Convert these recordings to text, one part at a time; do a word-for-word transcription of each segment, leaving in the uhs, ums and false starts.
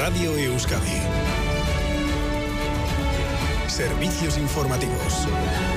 Radio Euskadi. Servicios informativos.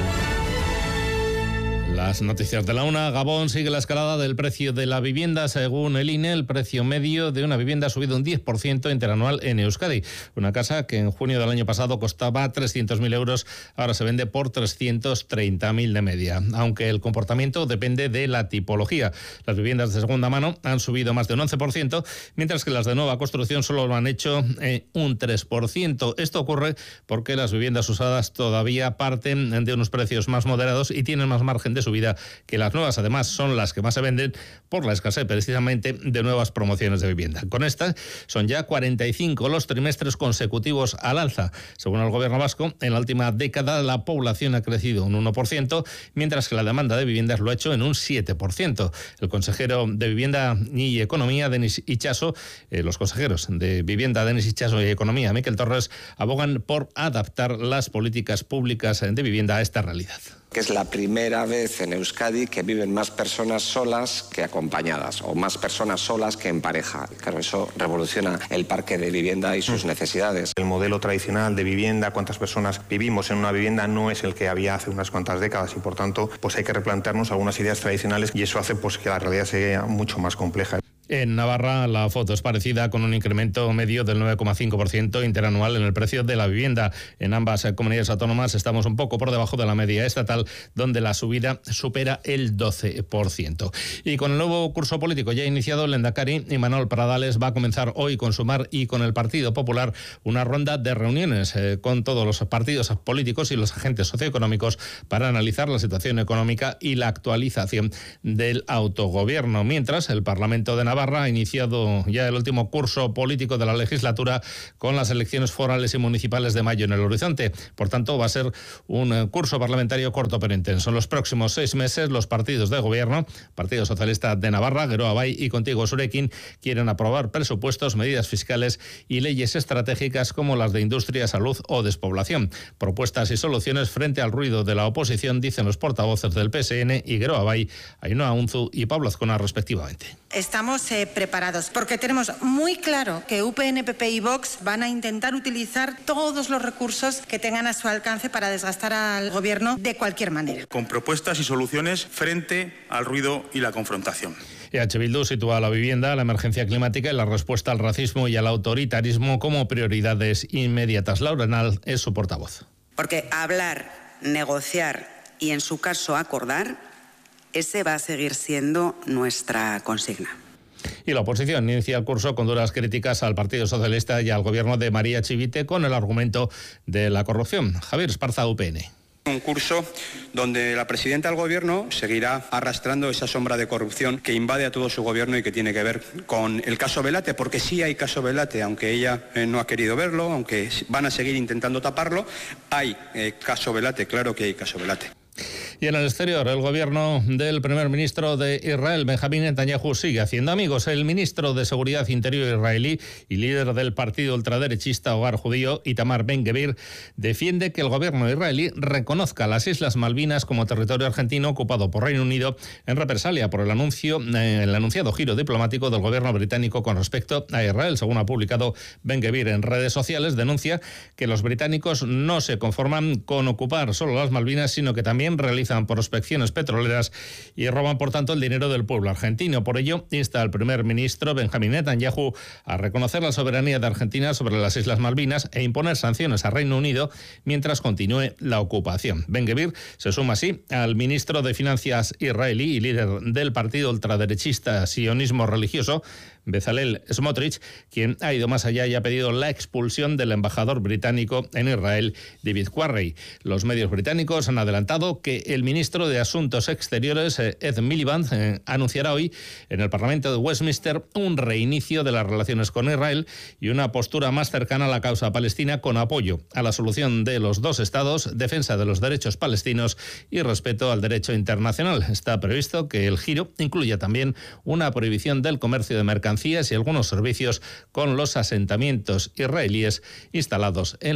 Las noticias de la una. Gabón sigue la escalada del precio de la vivienda. Según el I N E, el precio medio de una vivienda ha subido un diez por ciento interanual en Euskadi. Una casa que en junio del año pasado costaba trescientos mil euros, ahora se vende por trescientos treinta mil de media. Aunque el comportamiento depende de la tipología. Las viviendas de segunda mano han subido más de un once por ciento, mientras que las de nueva construcción solo lo han hecho eh, un tres por ciento. Esto ocurre porque las viviendas usadas todavía parten de unos precios más moderados y tienen más margen de subida que las nuevas. Además, son las que más se venden por la escasez precisamente de nuevas promociones de vivienda. Con estas son ya cuarenta y cinco los trimestres consecutivos al alza. Según el gobierno vasco, en la última década la población ha crecido un uno por ciento, mientras que la demanda de viviendas lo ha hecho en un siete por ciento. El consejero de Vivienda y Economía, Denis Itxaso, eh, los consejeros de Vivienda, Denis Itxaso, y Economía, Miquel Torres, abogan por adaptar las políticas públicas de vivienda a esta realidad. Que es la primera vez en Euskadi que viven más personas solas que acompañadas, o más personas solas que en pareja. Claro, eso revoluciona el parque de vivienda y sus necesidades. El modelo tradicional de vivienda, cuántas personas vivimos en una vivienda, no es el que había hace unas cuantas décadas y por tanto pues hay que replantearnos algunas ideas tradicionales y eso hace pues que la realidad sea mucho más compleja. En Navarra la foto es parecida, con un incremento medio del nueve coma cinco por ciento interanual en el precio de la vivienda. En ambas comunidades autónomas estamos un poco por debajo de la media estatal, donde la subida supera el doce por ciento. Y con el nuevo curso político ya iniciado, el lehendakari Imanol Pradales va a comenzar hoy con Sumar y con el Partido Popular una ronda de reuniones eh, con todos los partidos políticos y los agentes socioeconómicos para analizar la situación económica y la actualización del autogobierno. Mientras, el Parlamento de Navarra Navarra ha iniciado ya el último curso político de la legislatura con las elecciones forales y municipales de mayo en el horizonte. Por tanto, va a ser un curso parlamentario corto pero intenso. En los próximos seis meses, los partidos de gobierno, Partido Socialista de Navarra, Geroa Bai y Contigo Zurekin, quieren aprobar presupuestos, medidas fiscales y leyes estratégicas como las de industria, salud o despoblación. Propuestas y soluciones frente al ruido de la oposición, dicen los portavoces del P S N y Geroa Bai, Ainhoa Unzu y Pablo Azcona, respectivamente. Estamos eh, preparados porque tenemos muy claro que U P N, P P y Vox van a intentar utilizar todos los recursos que tengan a su alcance para desgastar al gobierno de cualquier manera. Con propuestas y soluciones frente al ruido y la confrontación. E H Bildu sitúa la vivienda, la emergencia climática y la respuesta al racismo y al autoritarismo como prioridades inmediatas. Laura Nal es su portavoz. Porque hablar, negociar y en su caso acordar, ese va a seguir siendo nuestra consigna. Y la oposición inicia el curso con duras críticas al Partido Socialista y al gobierno de María Chivite con el argumento de la corrupción. Javier Esparza, U P N. Un curso donde la presidenta del gobierno seguirá arrastrando esa sombra de corrupción que invade a todo su gobierno y que tiene que ver con el caso Velate, porque sí hay caso Velate, aunque ella eh, no ha querido verlo, aunque van a seguir intentando taparlo, hay eh, caso Velate, claro que hay caso Velate. Y en el exterior, el gobierno del primer ministro de Israel, Benjamín Netanyahu, sigue haciendo amigos. El ministro de Seguridad Interior israelí y líder del partido ultraderechista Hogar Judío, Itamar Ben-Gvir, defiende que el gobierno israelí reconozca las Islas Malvinas como territorio argentino ocupado por Reino Unido en represalia por el anuncio, eh, el anunciado giro diplomático del gobierno británico con respecto a Israel. Según ha publicado Ben-Gvir en redes sociales, denuncia que los británicos no se conforman con ocupar solo las Malvinas, sino que también realizan prospecciones petroleras y roban, por tanto, el dinero del pueblo argentino. Por ello, insta al primer ministro Benjamín Netanyahu a reconocer la soberanía de Argentina sobre las Islas Malvinas e imponer sanciones a Reino Unido mientras continúe la ocupación. Ben-Gvir se suma así al ministro de Finanzas israelí y líder del partido ultraderechista sionismo religioso, Bezalel Smotrich, quien ha ido más allá y ha pedido la expulsión del embajador británico en Israel, David Quarrey. Los medios británicos han adelantado que el ministro de Asuntos Exteriores, Ed Miliband, eh, anunciará hoy en el Parlamento de Westminster un reinicio de las relaciones con Israel y una postura más cercana a la causa palestina, con apoyo a la solución de los dos estados, defensa de los derechos palestinos y respeto al derecho internacional. Está previsto que el giro incluya también una prohibición del comercio de mercancías y algunos servicios con los asentamientos israelíes instalados en